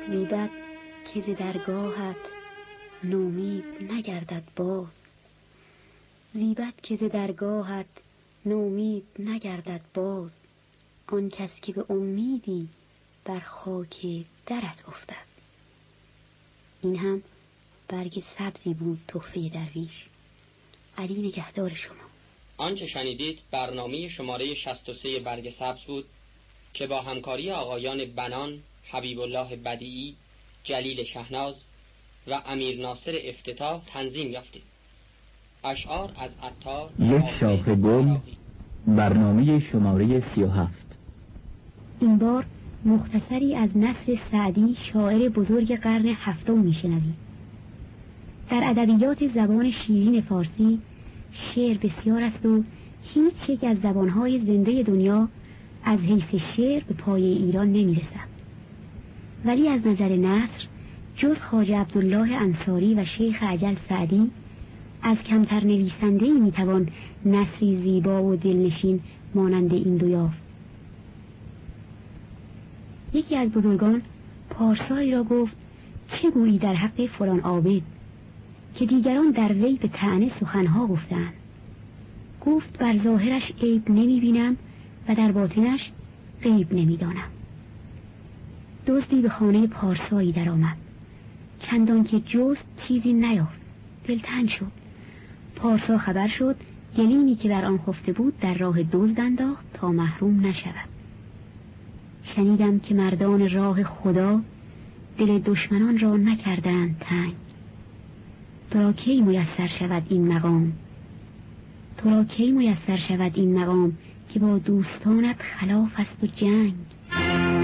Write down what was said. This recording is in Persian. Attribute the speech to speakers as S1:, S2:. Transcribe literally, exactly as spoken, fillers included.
S1: زیبد که ز درگاهت نومید نگردد باز، زیبد که ز درگاهت نومید نگردد باز، آن کس که به امیدی بر خاک درت افتد. این هم برگ سبزی بود تحفه درویش. علی نگهدار شما.
S2: آنچه شنیدید برنامه شماره شصت و سه برگ سبز بود که با همکاری آقایان بنان، حبیب الله بدیعی، جلیل شهناز و امیر ناصر افتتاح تنظیم یافتید. اشعار از عطار،
S3: یک شاخه گل، برنامه شماره سی و هفت.
S1: این بار مختصری از نصر سعدی شاعر بزرگ قرن هفتم میشنوید. در ادبیات زبان شیرین فارسی شعر بسیار است و هیچ یک از زبانهای زنده دنیا از حیث شعر به پای ایران نمیرسد، ولی از نظر نثر جز خواجه عبدالله انصاری و شیخ عجل سعدی از کمتر نویسنده‌ای میتوان نثری زیبا و دلنشین مانند این دو یافت. یکی از بزرگان پارسایی را گفت چه گویی در حق فلان عابد که دیگران در وی به طعنه سخنها گفتند؟ گفت بر ظاهرش عیب نمی بینم و در باطنش غیب نمی دانم. دزدی به خانه پارسایی در آمد، چندان که جست چیزی نیافت، دلتنگ شد. پارسا خبر شد گلیمی که بر آن خفته بود در راه دزد انداخت تا محروم نشود. شنیدم که مردان راه خدا دل دشمنان را نکردند تنگ. تو را کی میسر شود این مقام، تو را کی میسر شود این مقام که با دوستانت خلاف است و جنگ.